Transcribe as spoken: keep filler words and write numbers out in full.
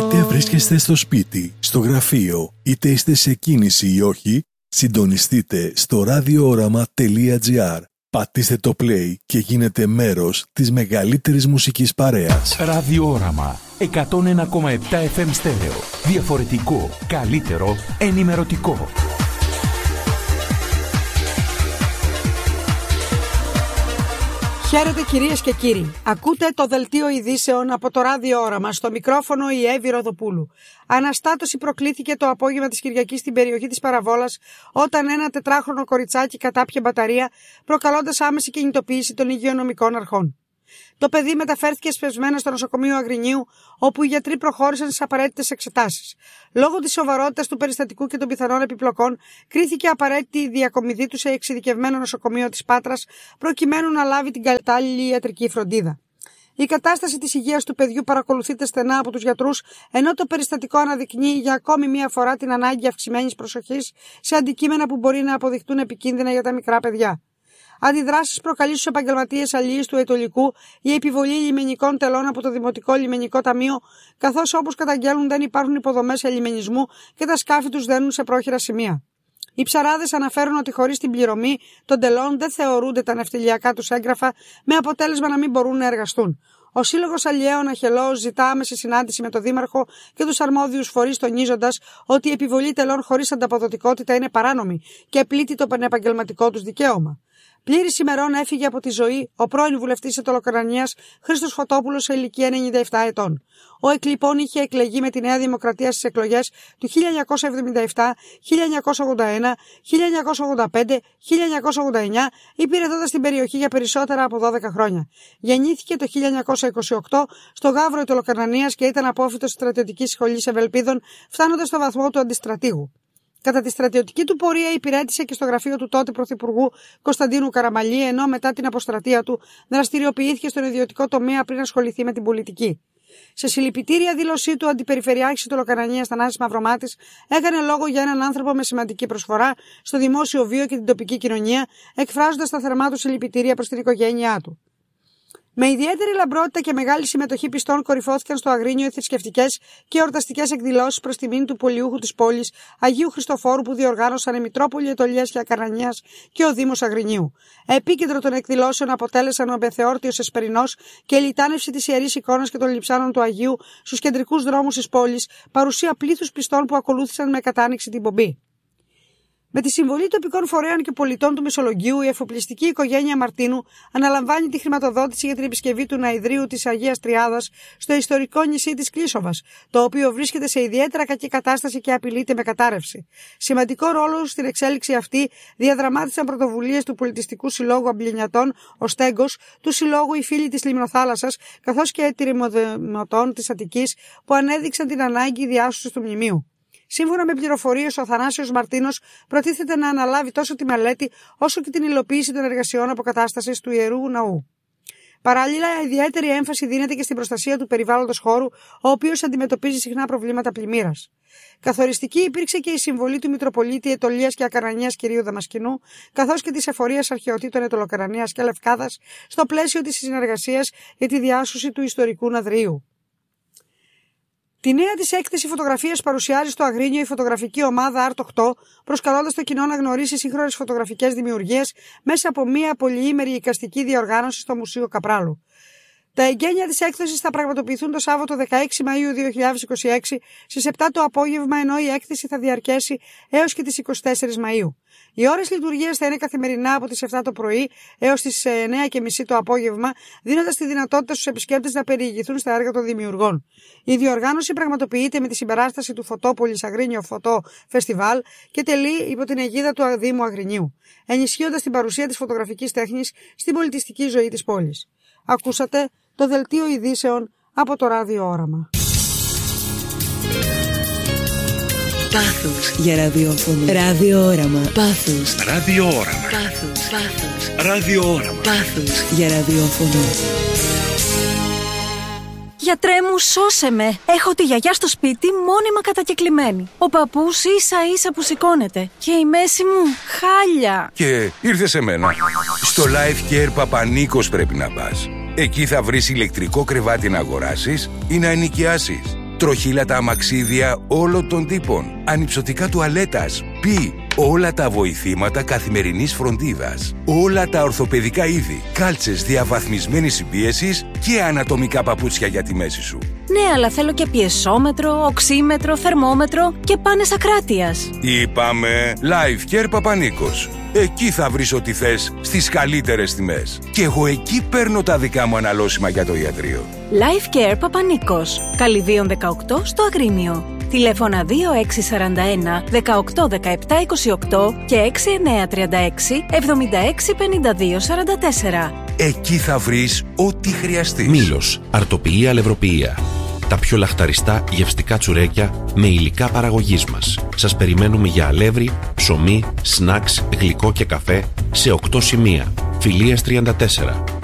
Είτε βρίσκεστε στο σπίτι, στο γραφείο, είτε είστε σε κίνηση ή όχι, συντονιστείτε στο ραδιόραμα τελεία τζι άρ. Πατήστε το play και γίνετε μέρος της μεγαλύτερης μουσικής παρέας. Ραδιόραμα εκατόν ένα κόμμα επτά εφ εμ στέρεο. Διαφορετικό, καλύτερο, ενημερωτικό. Χαίρετε κυρίες και κύριοι. Ακούτε το δελτίο ειδήσεων από το Ραδιόραμα. Στο μικρόφωνο η Εύη Ροδοπούλου. Αναστάτωση προκλήθηκε το απόγευμα της Κυριακής στην περιοχή της Παραβόλας, όταν ένα τετράχρονο κοριτσάκι κατάπιε μπαταρία, προκαλώντας άμεση κινητοποίηση των υγειονομικών αρχών. Το παιδί μεταφέρθηκε σπευσμένα στο νοσοκομείο Αγρινίου, όπου οι γιατροί προχώρησαν στις απαραίτητες εξετάσεις. Λόγω της σοβαρότητας του περιστατικού και των πιθανών επιπλοκών, κρίθηκε απαραίτητη η διακομιδή του σε εξειδικευμένο νοσοκομείο της Πάτρας, προκειμένου να λάβει την κατάλληλη ιατρική φροντίδα. Η κατάσταση της υγείας του παιδιού παρακολουθείται στενά από τους γιατρούς, ενώ το περιστατικό αναδεικνύει για ακόμη μία φορά την ανάγκη αυξημένης προσοχής σε αντικείμενα που μπορεί να αποδειχτούν επικίνδυνα για τα μικρά παιδιά. Αντιδράσεις προκαλεί στους επαγγελματίες αλληλείας του Αιτωλικού η επιβολή λιμενικών τελών από το Δημοτικό Λιμενικό Ταμείο, καθώς όπως καταγγέλνουν δεν υπάρχουν υποδομές ελιμενισμού και τα σκάφη τους δένουν σε πρόχειρα σημεία. Οι ψαράδες αναφέρουν ότι χωρίς την πληρωμή των τελών δεν θεωρούνται τα ναυτιλιακά τους έγγραφα, με αποτέλεσμα να μην μπορούν να εργαστούν. Ο Σύλλογος Αλλιέων Αχελώος ζητά άμεση συνάντηση με τον Δήμαρχο και τους αρμόδιους φορείς, τονίζοντας ότι η επιβολή τελών χωρίς ανταποδοτικότητα είναι παράνομη και πλήττει το πανεπαγγελματικό τους δικαίωμα. Πλήρης ημερών έφυγε από τη ζωή ο πρώην βουλευτής Αιτωλοκρανίας Χρήστος Φωτόπουλος σε ηλικία ενενήντα επτά ετών. Ο Εκλειπών είχε εκλεγεί με τη Νέα Δημοκρατία στις εκλογές του χίλια εννιακόσια εβδομήντα επτά, χίλια εννιακόσια ογδόντα ένα, χίλια εννιακόσια ογδόντα πέντε, χίλια εννιακόσια ογδόντα εννιά, υπηρετώντας την περιοχή για περισσότερα από δώδεκα χρόνια. Γεννήθηκε το χίλια εννιακόσια είκοσι οκτώ στο Γαύρο Αιτωλοκρανίας και ήταν απόφοιτος στρατιωτικής σχολής Ευελπίδων, φτάνοντας στο βαθμό του αντιστρατήγου. Κατά τη στρατιωτική του πορεία υπηρέτησε και στο γραφείο του τότε Πρωθυπουργού Κωνσταντίνου Καραμαλή, ενώ μετά την αποστρατεία του δραστηριοποιήθηκε στον ιδιωτικό τομέα πριν ασχοληθεί με την πολιτική. Σε συλληπιτήρια δήλωσή του, ο Αντιπεριφερειάρχης Αιτωλοκρανίας Θανάσης Μαυρομάτης έκανε λόγο για έναν άνθρωπο με σημαντική προσφορά στο δημόσιο βίο και την τοπική κοινωνία, εκφράζοντας τα θερμά του συλληπιτήρια προς την οικογένειά του. Με ιδιαίτερη λαμπρότητα και μεγάλη συμμετοχή πιστών κορυφώθηκαν στο Αγρίνιο οι θρησκευτικές και εορταστικές εκδηλώσεις προς τιμήν του πολιούχου της πόλης Αγίου Χριστοφόρου που διοργάνωσαν η Μητρόπολη Αιτωλίας και Ακαρανίας και ο Δήμος Αγρινίου. Επίκεντρο των εκδηλώσεων αποτέλεσαν ο Μπεθεόρτιος Εσπερινός και η λιτάνευση της Ιερής Εικόνας και των λειψάνων του Αγίου στους κεντρικούς δρόμους της πόλης, παρουσία πλήθους πιστών που ακολούθησαν με κατάνοιξη την πομπή. Με τη συμβολή τοπικών φορέων και πολιτών του Μεσολογγίου, η εφοπλιστική οικογένεια Μαρτίνου αναλαμβάνει τη χρηματοδότηση για την επισκευή του Ναηδρίου της Αγίας Τριάδας στο ιστορικό νησί της Κλίσοβας, το οποίο βρίσκεται σε ιδιαίτερα κακή κατάσταση και απειλείται με κατάρρευση. Σημαντικό ρόλο στην εξέλιξη αυτή διαδραμάτισαν πρωτοβουλίες του Πολιτιστικού Συλλόγου Αμπλινιατών, ο Στέγκος, του Συλλόγου Οι Φίλοι της Λιμνοθάλασσας, καθώς και εταιρημοδημοτών της Αττικής, που ανέδειξαν την ανάγκη διάσωσης του μνημείου. Σύμφωνα με πληροφορίες, ο Θανάσιος Μαρτίνος προτίθεται να αναλάβει τόσο τη μελέτη όσο και την υλοποίηση των εργασιών αποκατάστασης του Ιερού Ναού. Παράλληλα, ιδιαίτερη έμφαση δίνεται και στην προστασία του περιβάλλοντος χώρου, ο οποίος αντιμετωπίζει συχνά προβλήματα πλημμύρας. Καθοριστική υπήρξε και η συμβολή του Μητροπολίτη Αιτωλίας και Ακαρανίας κ. Δαμασκηνού, καθώς και της Εφορίας Αρχαιοτήτων Αιτωλοκρανίας και Λευκάδας, στο πλαίσιο της συνεργασίας για τη διάσωση του ιστορικού Ναδρίου. Τη νέα της έκθεση φωτογραφίας παρουσιάζει στο Αγρίνιο η φωτογραφική ομάδα Άρτ οκτώ, προσκαλώντας το κοινό να γνωρίσει σύγχρονες φωτογραφικές δημιουργίες μέσα από μια πολυήμερη εικαστική διοργάνωση στο Μουσείο Καπράλου. Τα εγγένεια της έκθεσης θα πραγματοποιηθούν το Σάββατο δεκαέξι Μαΐου δύο χιλιάδες είκοσι έξι στις επτά το απόγευμα, ενώ η έκθεση θα διαρκέσει έως και τις εικοστή Μαΐου. Οι ώρες λειτουργίας θα είναι καθημερινά από τις επτά το πρωί έως τις εννιά και μισή το απόγευμα, δίνοντας τη δυνατότητα στους επισκέπτες να περιηγηθούν στα έργα των δημιουργών. Η διοργάνωση πραγματοποιείται με τη συμπεράσταση του Φωτόπολης Αγρίνιο Φωτό Φεστιβάλ και τελεί υπό την αιγίδα του Δήμου Αγρινίου, ενισχύοντας την παρουσία της φωτογραφικής τέχνης στην πολιτιστική ζωή της πόλης. Ακούσατε το δελτίο ειδήσεων από το Ραδιόραμα. Πάθος για ραδιόφωνο. Ραδιόραμα. Πάθος. Ραδιόραμα. Πάθος. Πάθος. Ραδιόραμα. Πάθος για ραδιόφωνο. Γιατρέ μου, σώσε με. Έχω τη γιαγιά στο σπίτι μόνιμα κατακεκλημένη. Ο παππούς ίσα ίσα που σηκώνεται. Και η μέση μου χάλια. Και ήρθε σε μένα. Στο Life Care Παπανίκος πρέπει να πας. Εκεί θα βρεις ηλεκτρικό κρεβάτι να αγοράσεις ή να ενοικιάσεις. τροχύλατα αμαξίδια όλων των τύπων, ανυψωτικά τουαλέτας, πι, όλα τα βοηθήματα καθημερινής φροντίδας, όλα τα ορθοπαιδικά είδη, κάλτσες διαβαθμισμένης συμπίεσης και ανατομικά παπούτσια για τη μέση σου. Ναι, αλλά θέλω και πιεσόμετρο, οξύμετρο, θερμόμετρο και πάνες ακράτειας. Είπαμε Life Care Παπανίκος. Εκεί θα βρεις ό,τι θες στις καλύτερες τιμές. Και εγώ εκεί παίρνω τα δικά μου αναλώσιμα για το ιατρείο. Life Care Παπανίκος. Καλυβίων δεκαοκτώ στο Αγρίνιο. Τηλέφωνα δύο έξι τέσσερα ένα, δεκαοκτώ δεκαεπτά είκοσι οκτώ και έξι εννιά τρία έξι, εβδομήντα έξι πενήντα δύο σαράντα τέσσερα. Εκεί θα βρεις ό,τι χρειαστείς. Μήλος, αρτοποιία, αλευροποιία. Τα πιο λαχταριστά γευστικά τσουρέκια με υλικά παραγωγής μας. Σας περιμένουμε για αλεύρι, ψωμί, σνακς, γλυκό και καφέ σε οκτώ σημεία. Φιλίας τριάντα τέσσερα.